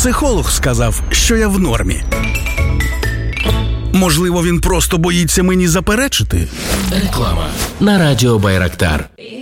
Психолог сказав, що я в нормі. Можливо, він просто боїться мені заперечити? Реклама на радіо Байрактар.